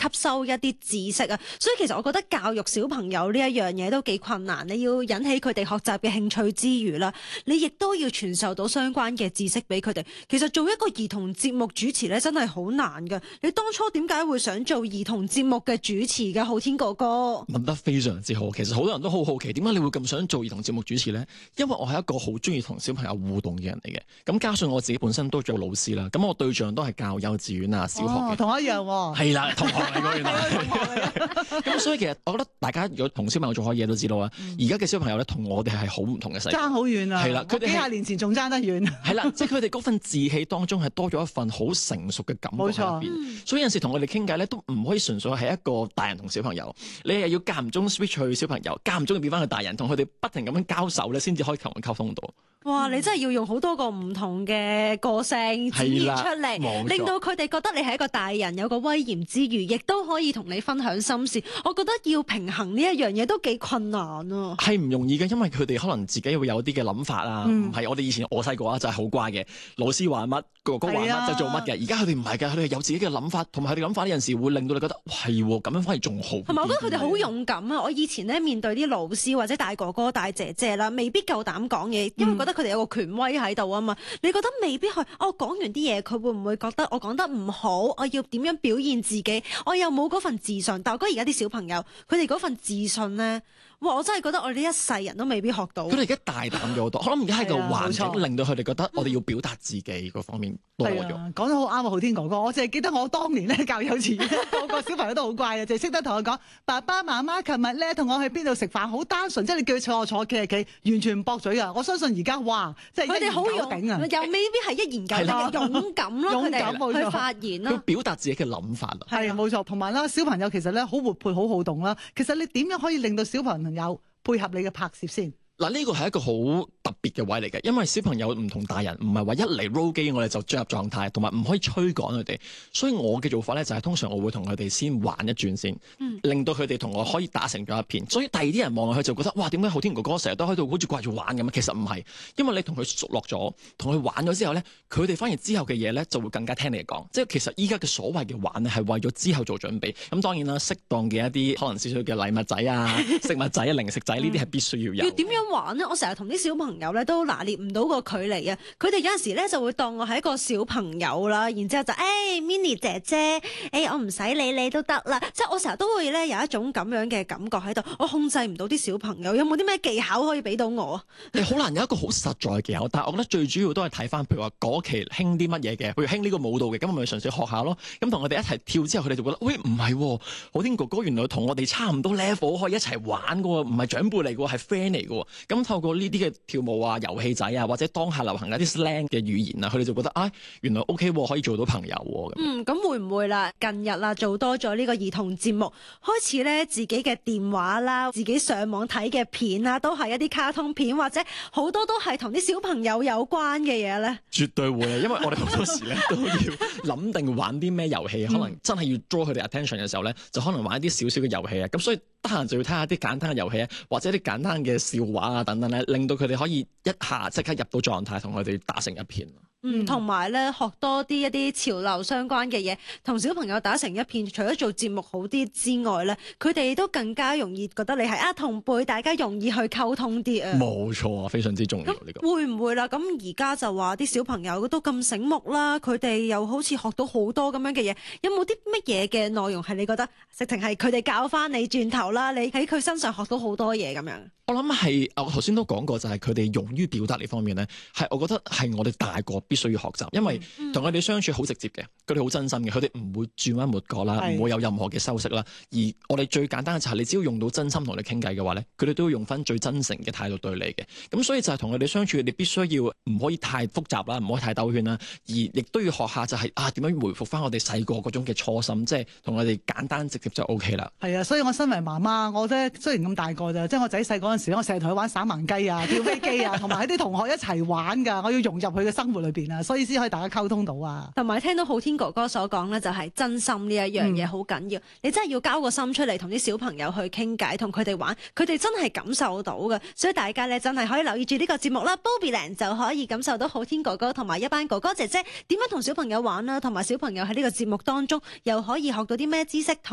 吸收一啲知識啊。所以其實我覺得教育小朋友呢一樣嘢都幾困難，你要引起佢哋學習嘅興趣之餘啦，你亦都要傳授到相關嘅知識俾佢哋。其實做一個兒童節目主持咧，真係好難㗎。你當初點解會想做兒童節目嘅主持嘅，浩天哥哥？ 問得非常之好，其實好多人都好好奇，點解你會咁想做兒童節目主持呢？因為我係一個好中意同小朋友互動嘅人嚟嘅，咁加上我自己本身都做老師啦，咁我對象都係教幼稚園啊、小學嘅， 同我一樣喎。 係啦，同學嚟嘅原來。咁所以其實我覺得大家如果同小朋友做開嘢都知道啦，而家嘅小朋友咧同我哋係好唔同嘅世界， 爭好遠啊！ 係啦，佢哋幾廿年前仲爭得遠。 係啦，即係佢哋嗰份志氣當中係多咗一份好成熟嘅感覺喺入邊，所以有陣時同我哋傾偈咧都唔可以純粹係一個大人同小朋友，你係要間唔中 switch 去小朋友，間唔中變翻去大人，同佢哋不停咁樣交手咧，先至可以同人溝通到。 哇！你真係要用好多個唔同嘅個性展現出嚟，令到佢哋覺得你係一個大人，有個威嚴之餘，亦都可以同你分享心事。我覺得要平衡呢一樣嘢都幾困難啊！ 係唔容易嘅，因為佢哋可能自己會有啲嘅諗法啊，唔係我哋以前我細個啊就係好乖嘅，老師話乜哥哥話乜就做乜嘅。而家佢哋唔係㗎，佢哋有自己嘅諗法，同埋佢哋諗法呢有陣時會令到你覺得係喎，咁樣反而仲好。 同埋我覺得佢哋好勇敢啊！我以前咧面對啲老師或者大哥哥大姐姐啦，未必夠膽講嘢，因為覺得佢哋有個權威喺度啊嘛。你覺得未必係我講完啲嘢，佢會唔會覺得我講得唔好？我要點樣表現自己？我又冇嗰份自信。但我覺得而家啲小朋友，佢哋嗰份自信咧，哇！我真係覺得我哋一世人都未必學到。 佢哋而家大膽咗好多，我諗而家係個環境令到佢哋覺得我哋要表達自己嗰方面多咗。 講得好啱啊，浩天哥哥！我淨係記得我當年咧教幼稚園，個個小朋友都好乖嘅，就係識得同我講爸爸媽媽琴日咧同我去邊度食飯，好單純，即係你叫佢坐我坐企企，完全唔駁嘴啊！我相信而家哇，即係佢哋好勇頂啊， 又未必係一言九鼎嘅勇敢咯， 勇敢冇錯， 去發言啦， 佢表達自己嘅諗法啦。 係冇錯，同埋啦，小朋友其實咧好活潑、好好動啦。其實你點樣可以令到小朋友配合你嘅拍攝先？ 嗱，呢個係一個好特別嘅位嚟嘅，因為小朋友唔同大人，唔係話一嚟 roll 機我哋就進入狀態，同埋唔可以催趕佢哋。所以我嘅做法咧就係通常我會同佢哋先玩一轉先，令到佢哋同我可以打成咗一片。所以第二啲人望落去就覺得哇，點解浩天哥哥成日都喺度好似掛住玩咁啊？其實唔係，因為你同佢熟絡咗，同佢玩咗之後咧，佢哋反而之後嘅嘢咧就會更加聽你講。即係其實依家嘅所謂嘅玩咧係為咗之後做準備。咁當然啦，適當嘅一啲可能少少嘅禮物仔啊、食物仔啊、零食仔呢啲係必須要有。 要點樣玩呢？我成日同啲小朋友咧都拿捏唔到個距離啊！佢哋有陣時咧就會當我係一個小朋友啦，然之後就Minnie 姐姐，我唔使理你都得啦。即係我成日都會咧有一種咁樣嘅感覺喺度，我控制唔到啲小朋友。有冇啲咩技巧可以俾到我啊？ 你好難有一個好實在嘅技巧，但係我覺得最主要都係睇翻，譬如話嗰期興啲乜嘢嘅，譬如興呢個舞蹈嘅，咁我咪純粹學下咯。咁同我哋一齊跳之後，佢哋就覺得喂，唔係，浩天哥哥原來同我哋差唔多 level， 可以一齊玩嘅喎，唔係長輩嚟嘅喎，係 friend 嚟嘅喎。咁透過呢啲嘅跳舞啊、遊戲仔啊，或者當下流行嘅一啲 slang 嘅語言啊，佢哋就覺得原來 OK 喎，可以做到朋友喎。 咁會唔會啦？近日啦，做多咗呢個兒童節目，開始咧自己嘅電話啦，自己上網睇嘅片啊，都係一啲卡通片，或者好多都係同啲小朋友有關嘅嘢咧。 絕對會啊，因為我哋好多時咧都要諗定玩啲咩遊戲，可能真係要 draw 佢哋 attention 嘅時候咧，就可能玩一啲少少嘅遊戲啊。咁所以得閒就要睇下啲簡單嘅遊戲啊，或者啲簡單嘅笑話啊等等咧，令到佢哋可以一下即刻入到狀態，同佢哋打成一片。 同埋咧學多啲一啲潮流相關嘅嘢，同小朋友打成一片。除咗做節目好啲之外咧，佢哋都更加容易覺得你係同輩，大家容易去溝通啲啊。 冇錯啊，非常之重要呢個。 會唔會啦？咁而家就話啲小朋友都咁醒目啦，佢哋又好似學到好多咁樣嘅嘢。有冇啲乜嘢嘅內容係你覺得直情係佢哋教翻你轉頭啦？你喺佢身上學到好多嘢咁樣？ 我諗係我頭先都講過，就係佢哋勇於表達呢方面咧，係我覺得係我哋大個必須要學習，因為同佢哋相處好直接嘅，佢哋好真心嘅，佢哋唔會轉彎抹角啦，唔會有任何嘅修飾啦。而我哋最簡單嘅就係你只要用到真心同你傾偈嘅話咧，佢哋都會用翻最真誠嘅態度對你嘅。咁所以就係同佢哋相處，你必須要唔可以太複雜啦，唔可以太兜圈啦，而亦都要學下就係點樣回復翻我哋細個嗰種嘅初心，即係同佢哋簡單直接就 OK 啦。 係啊，所以我身為媽媽，我咧雖然咁大個咋，即係我仔細嗰陣時，我成日同佢玩散盲雞啊、跳飛機啊，同埋喺啲同學一齊玩㗎。我要融入佢嘅生活裏邊啊，所以先可以大家溝通到啊。 同埋聽到浩天哥哥所講咧，就係真心呢一樣嘢好緊要。你真係要交個心出嚟，同啲小朋友去傾偈，同佢哋玩，佢哋真係感受到嘅。所以大家咧真係可以留意住呢個節目啦。Bobbyland 就可以感受到浩天哥哥同埋一班哥哥姐姐點樣同小朋友玩啦，同埋小朋友喺呢個節目當中又可以學到啲咩知識。